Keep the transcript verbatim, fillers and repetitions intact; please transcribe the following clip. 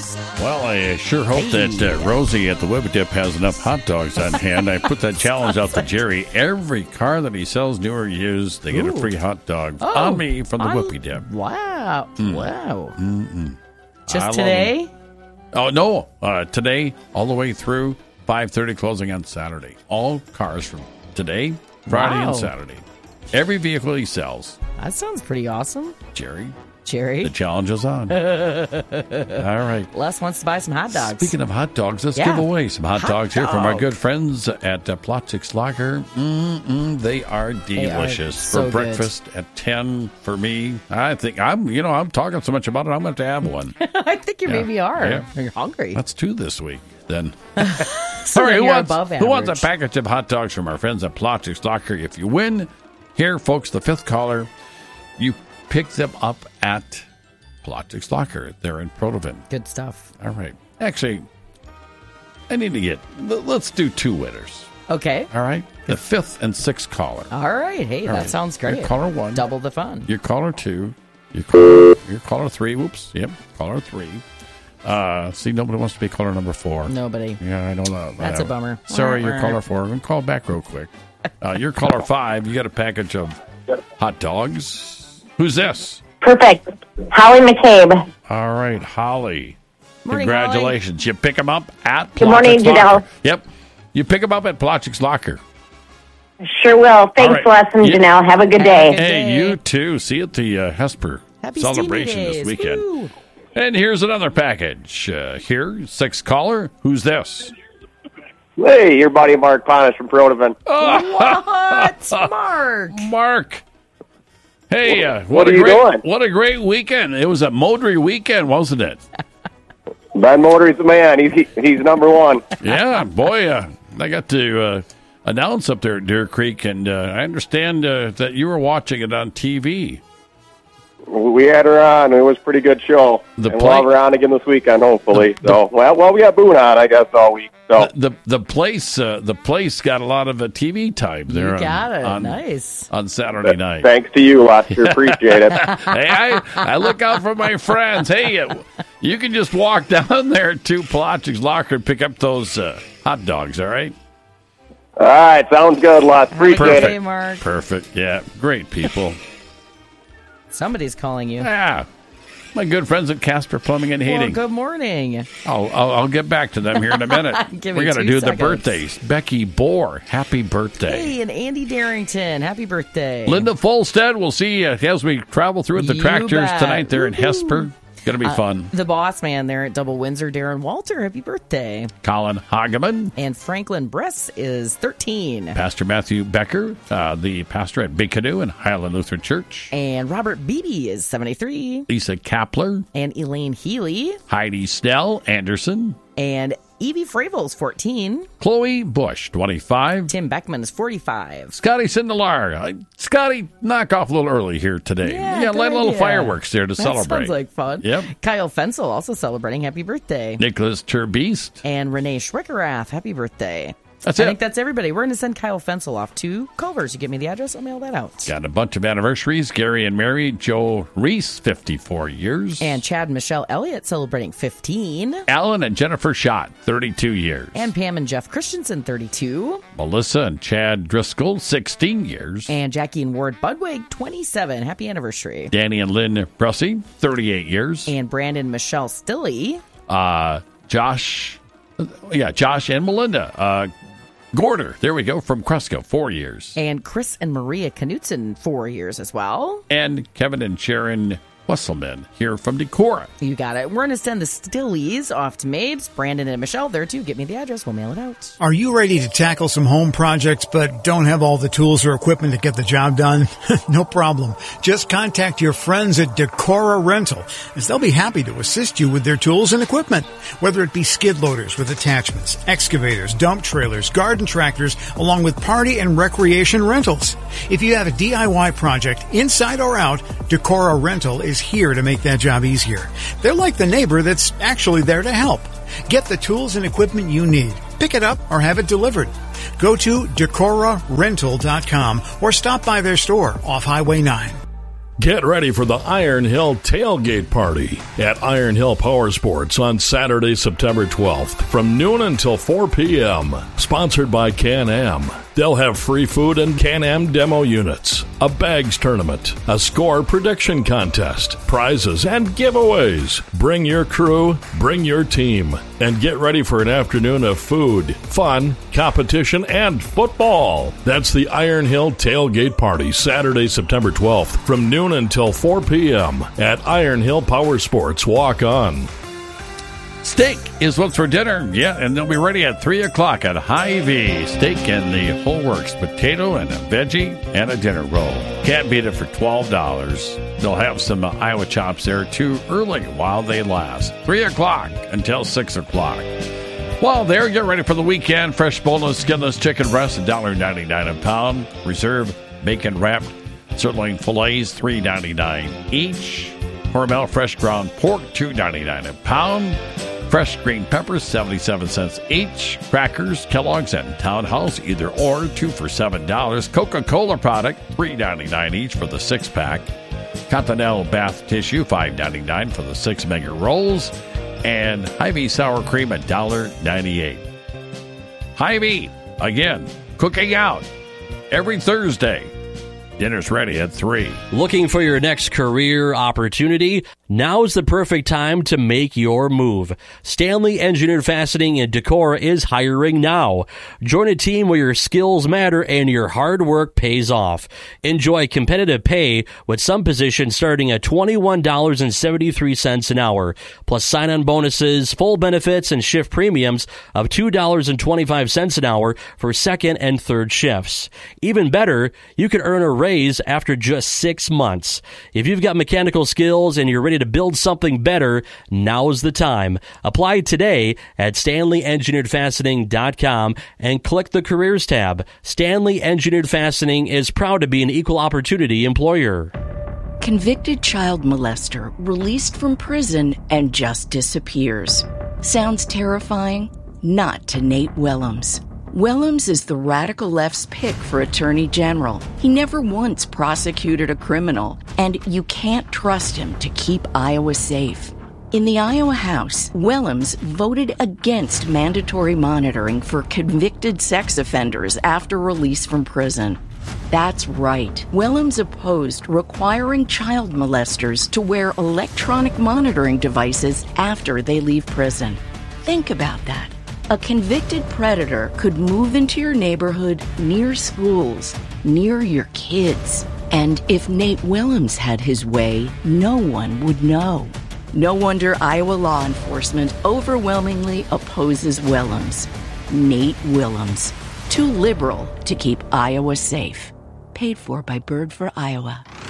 Well, I sure hope Hey. that uh, Rosie at the Whippy Dip has enough hot dogs on hand. I put that challenge out to Jerry. Every car that he sells, new or used, they get a Ooh. free hot dog Oh, on me from the on- Whippy Dip. Wow. Wow. Mm-mm. I Just love today? them. Oh, no. Uh, today, all the way through five thirty, closing on Saturday. All cars from today, Friday, Wow. and Saturday. Every vehicle he sells. That sounds pretty awesome. Jerry, Jerry, the challenge is on. All right. Les wants to buy some hot dogs. Speaking of hot dogs, let's Yeah. give away some hot, Hot dogs here from our dog. good friends at uh, Plotchik's Locker. Mm-mm, they are delicious so for good. breakfast at ten for me. I think I'm, you know, I'm talking so much about it. I'm going to have one. I think you Yeah. maybe are. Yeah. You're hungry. That's two this week. Then, So all right, then who you're wants, above who wants a average. package of hot dogs from our friends at Plotchik's Locker? If you win, here, folks, the fifth caller, you pick them up at Plotchik's Locker. They're in Protovan. Good stuff. All right. Actually, I need to get, l- let's do two winners. Okay. All right. The fifth and sixth caller. All right. Hey, All that right. sounds great. Your caller one. Double the fun. Your caller two. Your caller, your caller three. Whoops. Yep. Caller three. Uh, see, nobody wants to be caller number four. Nobody. Yeah, I don't know. That's a bummer. Sorry, Wah, your wah. caller four. I'm going to call back real quick. Uh, your caller five. You got a package of hot dogs. Who's this? Perfect. Holly McCabe. All right, Holly. Morning, Congratulations. You pick them up at Good morning, Plotchik's Janelle. Locker. Yep. You pick them up at Plotchik's Locker. Sure will. Thanks, All right. Les and Yeah. Janelle. Have a good day. Have a good Hey, day. you too. See you at the uh, Hesper Happy celebration Steamy this Days. weekend. Woo. And here's another package. Uh, here, sixth caller. Who's this? Hey, your buddy Mark Ponish from Protovan. What? Mark. Mark. Hey, uh, what, What a are you great, doing? what a great weekend! It was a Modry weekend, wasn't it? Ben Motor's the man. He's he, he's number one. Yeah, boy, uh, I got to uh, announce up there at Deer Creek, and uh, I understand uh, that you were watching it on T V. We had her on. It was a pretty good show. The and play- we'll have her on again this weekend, hopefully. The- so, well, well, we got Boone on, I guess, all week. So, The the, the place uh, the place got a lot of uh, T V time there. You got on, it. on, Nice. on Saturday night. thanks to you, Lester. Appreciate it. Hey, I, I look out for my friends. Hey, uh, you can just walk down there to Plotchik's Locker and pick up those uh, hot dogs, all right? All right, sounds good, Les. Appreciate Perfect. it. Hey, Mark. Perfect. Yeah, great people. Somebody's calling you. Yeah, my good friends at Casper Plumbing and Well, Heating. good morning. I'll, I'll, I'll get back to them here in a minute. Give me we got to two do seconds. the birthdays. Becky Bohr, happy birthday. Hey, and Andy Darrington, happy birthday. Linda Folstead, we'll see you as we travel through with the You tractors bet. tonight there in Woohoo. Hesper. Going to be fun. The boss man there at Double Windsor, Darren Walter, happy birthday. Colin Hageman, And Franklin Bress is thirteen. Pastor Matthew Becker, uh, the pastor at Big Canoe and Highland Lutheran Church. And Robert Beatty is seventy-three. Lisa Kapler, And Elaine Healy. Heidi Snell Anderson, And Evie Fravel's fourteen. Chloe Bush, twenty-five. Tim Beckman is forty-five. Scotty Sindelar. Uh, Scotty, knock off a little early here today. Yeah, yeah good light a little idea. fireworks there to That celebrate. sounds like fun. Yep. Kyle Fensel also celebrating happy birthday. Nicholas Turbeast. And Renee Schwickerath, happy birthday. That's I it. think that's everybody. We're going to send Kyle Fensel off to Culver's. You give me the address, I'll mail that out. Got a bunch of anniversaries. Gary and Mary. Joe Reese, fifty-four years. And Chad and Michelle Elliott celebrating fifteen. Alan and Jennifer Schott, thirty-two years. And Pam and Jeff Christensen, thirty-two. Melissa and Chad Driscoll, sixteen years. And Jackie and Ward Budwig, twenty-seven. Happy anniversary. Danny and Lynn Brussy, thirty-eight years. And Brandon Michelle Stilley. Uh, Josh, yeah, Josh and Melinda uh, Gorder. There we go, from Cresco, four years. And Chris and Maria Knutson, four years as well. And Kevin and Sharon Wesselman here from Decorah. You got it. We're going to send the Stillies off to Mabes. Brandon and Michelle there too. Get me the address. We'll mail it out. Are you ready to tackle some home projects but don't have all the tools or equipment to get the job done? No problem. Just contact your friends at Decorah Rental, as they'll be happy to assist you with their tools and equipment. Whether it be skid loaders with attachments, excavators, dump trailers, garden tractors, along with party and recreation rentals. If you have a D I Y project, inside or out, Decorah Rental is here to make that job easier. They're like the neighbor that's actually there to help. Get the tools and equipment you need. Pick it up or have it delivered. Go to decorah rental dot com or stop by their store off Highway nine. Get ready for the Iron Hill Tailgate Party at Iron Hill Power Sports on Saturday, September twelfth from noon until four p.m. Sponsored by Can-Am. They'll have free food and Can-Am demo units, a bags tournament, a score prediction contest, prizes, and giveaways. Bring your crew, bring your team, and get ready for an afternoon of food, fun, competition, and football. That's the Iron Hill Tailgate Party, Saturday, September twelfth from noon until four p.m. at Iron Hill Power Sports. Walk on. Steak is what's for dinner. Yeah, and they'll be ready at three o'clock at Hy-Vee. Steak and the whole works. Potato and a veggie and a dinner roll. Can't beat it for twelve dollars. They'll have some uh, Iowa chops there too early while they last. three o'clock until six o'clock. While there, get ready for the weekend. Fresh boneless, skinless chicken breast, one dollar ninety-nine a pound. Reserve bacon wrapped sirloin fillets, three dollars and ninety-nine cents each. Hormel fresh ground pork, two dollars and ninety-nine cents a pound. Fresh green peppers, seventy-seven cents each. Crackers, Kellogg's, and Townhouse, either or, two for seven dollars. Coca-Cola product, three dollars and ninety-nine cents each for the six-pack. Continental bath tissue, five dollars and ninety-nine cents for the six mega rolls. And Hy-Vee sour cream, one dollar ninety-eight cents. Hy-Vee, again, cooking out every Thursday. Dinner's ready at three. Looking for your next career opportunity? Now's the perfect time to make your move. Stanley Engineered Fastening in Decorah is hiring now. Join a team where your skills matter and your hard work pays off. Enjoy competitive pay with some positions starting at twenty-one dollars and seventy-three cents an hour, plus sign-on bonuses, full benefits, and shift premiums of two dollars and twenty-five cents an hour for second and third shifts. Even better, you can earn a raise after just six months. If you've got mechanical skills and you're ready to build something better, now's the time. Apply today at stanley engineered fastening dot com and click the Careers tab. Stanley Engineered Fastening is proud to be an equal opportunity employer. Convicted child molester released from prison and just disappears. Sounds terrifying? Not to Nate Willems. Willems is the radical left's pick for Attorney General. He never once prosecuted a criminal, and you can't trust him to keep Iowa safe. In the Iowa House, Willems voted against mandatory monitoring for convicted sex offenders after release from prison. That's right. Willems opposed requiring child molesters to wear electronic monitoring devices after they leave prison. Think about that. A convicted predator could move into your neighborhood, near schools, near your kids. And if Nate Willems had his way, no one would know. No wonder Iowa law enforcement overwhelmingly opposes Willems. Nate Willems. Too liberal to keep Iowa safe. Paid for by Bird for Iowa.